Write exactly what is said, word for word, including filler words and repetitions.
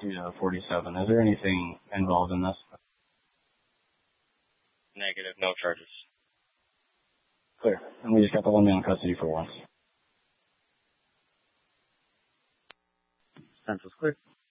forty-two to forty-seven. Is there anything involved in this? Negative, no charges. Clear. And we just got the one man in custody for once. Central's clear.